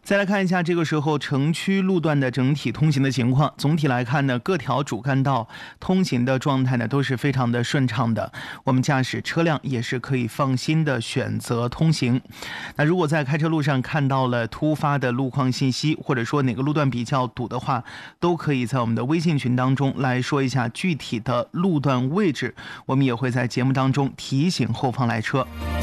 再来看一下这个时候城区路段的整体通行的情况。总体来看呢，各条主干道通行的状态呢都是非常的顺畅的，我们驾驶车辆也是可以放心的选择通行。那如果在开车路上看到了突发的路况信息，或者说哪个路段比较堵的话，都可以在我们的微信群当中来说一下具体的路段位置，我们也会在节目当中提醒后方来车。